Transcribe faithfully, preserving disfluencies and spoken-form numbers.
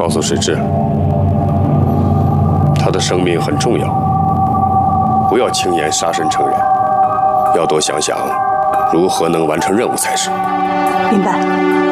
告诉水蛭，他的生命很重要，不要轻言杀身成仁，要多想想如何能完成任务才是。 明白。